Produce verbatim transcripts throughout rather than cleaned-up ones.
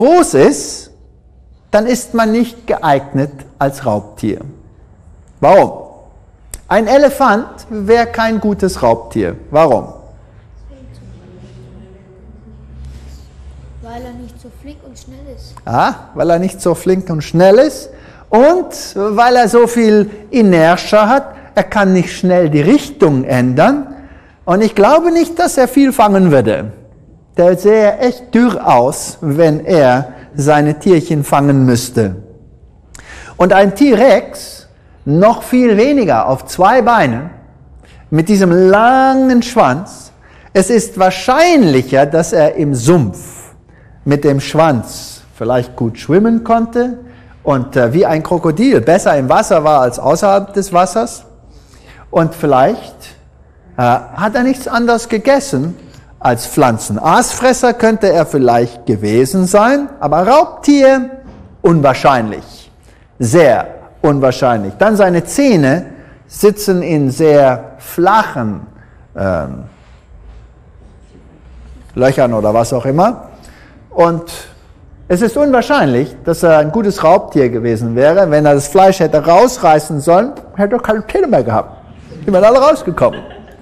groß ist, dann ist man nicht geeignet als Raubtier. Warum? Ein Elefant wäre kein gutes Raubtier. Warum? Weil er nicht so flink und schnell ist. Ah, weil er nicht so flink und schnell ist und weil er so viel Inertia hat. Er kann nicht schnell die Richtung ändern und ich glaube nicht, dass er viel fangen würde. Der sähe echt dürr aus, wenn er seine Tierchen fangen müsste. Und ein T-Rex, noch viel weniger, auf zwei Beinen, mit diesem langen Schwanz. Es ist wahrscheinlicher, dass er im Sumpf mit dem Schwanz vielleicht gut schwimmen konnte und äh, wie ein Krokodil besser im Wasser war als außerhalb des Wassers. Und vielleicht äh, hat er nichts anderes gegessen als Pflanzen. Aasfresser könnte er vielleicht gewesen sein, aber Raubtier unwahrscheinlich. Sehr unwahrscheinlich. Dann seine Zähne sitzen in sehr flachen ähm, Löchern oder was auch immer. Und es ist unwahrscheinlich, dass er ein gutes Raubtier gewesen wäre. Wenn er das Fleisch hätte rausreißen sollen, hätte er keine Zähne mehr gehabt. Die wären alle rausgekommen.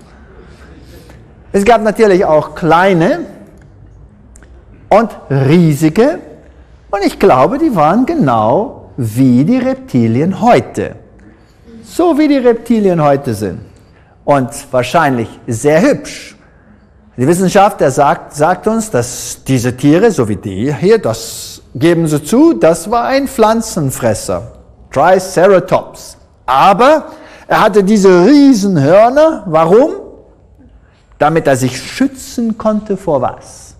Es gab natürlich auch kleine und riesige. Und ich glaube, die waren genau wie die Reptilien heute. So wie die Reptilien heute sind. Und wahrscheinlich sehr hübsch. Die Wissenschaft der sagt, sagt uns, dass diese Tiere, so wie die hier, das geben sie zu, das war ein Pflanzenfresser. Triceratops. Aber er hatte diese riesen Hörner. Warum? Damit er sich schützen konnte vor was?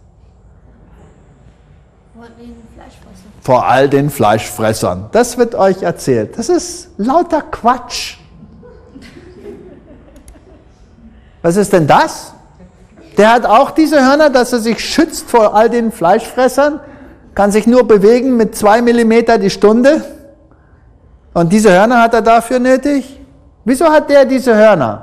Vor den Fleischfressern. Vor all den Fleischfressern. Das wird euch erzählt. Das ist lauter Quatsch. Was ist denn das? Der hat auch diese Hörner, dass er sich schützt vor all den Fleischfressern, kann sich nur bewegen mit zwei Millimeter die Stunde. Und diese Hörner hat er dafür nötig? Wieso hat der diese Hörner?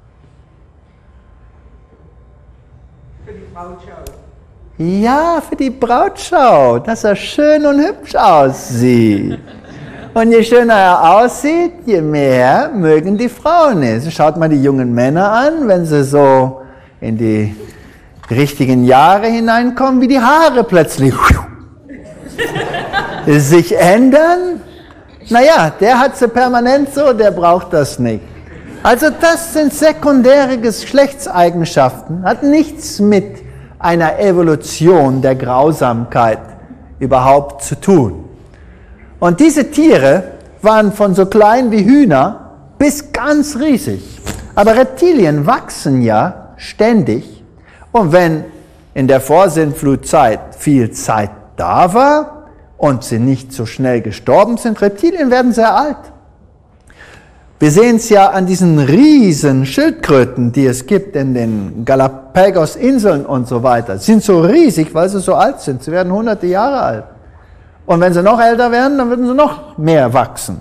Für die Brautschau. Ja, für die Brautschau, dass er schön und hübsch aussieht. Und je schöner er aussieht, je mehr mögen die Frauen es. Schaut mal die jungen Männer an, wenn sie so in die richtigen Jahre hineinkommen, wie die Haare plötzlich sich ändern. Naja, der hat sie permanent so, der braucht das nicht. Also das sind sekundäre Geschlechtseigenschaften, hat nichts mit einer Evolution der Grausamkeit überhaupt zu tun. Und diese Tiere waren von so klein wie Hühner bis ganz riesig. Aber Reptilien wachsen ja ständig. Und wenn in der Vorsintflutzeit viel Zeit da war und sie nicht so schnell gestorben sind, Reptilien werden sehr alt. Wir sehen es ja an diesen riesen Schildkröten, die es gibt in den Galapagos-Inseln und so weiter. Sie sind so riesig, weil sie so alt sind. Sie werden hunderte Jahre alt. Und wenn sie noch älter werden, dann würden sie noch mehr wachsen.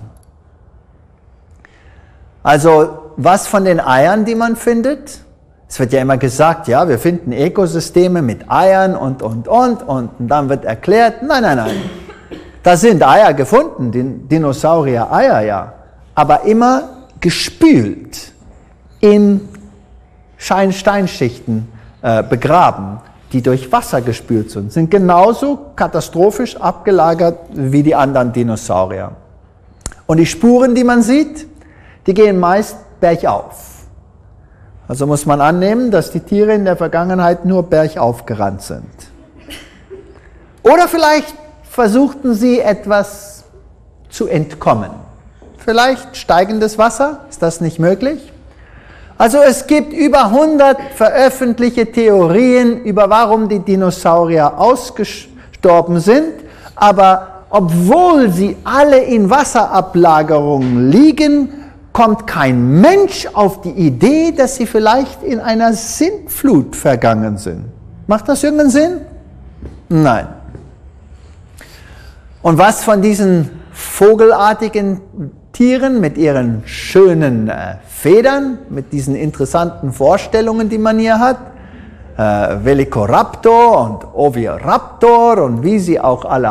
Also was von den Eiern, die man findet? Es wird ja immer gesagt, ja, wir finden Ökosysteme mit Eiern und, und, und, und dann wird erklärt, nein, nein, nein, da sind Eier gefunden, Dinosaurier-Eier, ja, aber immer gespült in Steinschichten äh, begraben, die durch Wasser gespült sind, sind genauso katastrophisch abgelagert wie die anderen Dinosaurier. Und die Spuren, die man sieht, die gehen meist bergauf. Also muss man annehmen, dass die Tiere in der Vergangenheit nur bergauf gerannt sind. Oder vielleicht versuchten sie etwas zu entkommen. Vielleicht steigendes Wasser, ist das nicht möglich? Also es gibt über hundert veröffentlichte Theorien über warum die Dinosaurier ausgestorben sind, aber obwohl sie alle in Wasserablagerungen liegen, kommt kein Mensch auf die Idee, dass sie vielleicht in einer Sintflut vergangen sind. Macht das irgendeinen Sinn? Nein. Und was von diesen vogelartigen Tieren mit ihren schönen äh, Federn, mit diesen interessanten Vorstellungen, die man hier hat, äh, Velociraptor und Oviraptor und wie sie auch alle